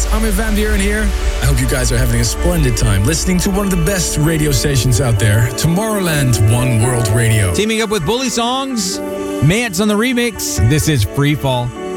Armin van Buuren here. I hope you guys are having a splendid time listening to one of the best radio stations out there, Tomorrowland One World Radio. Teaming up with Bully Songs, Mance on the remix, this is Free Fall.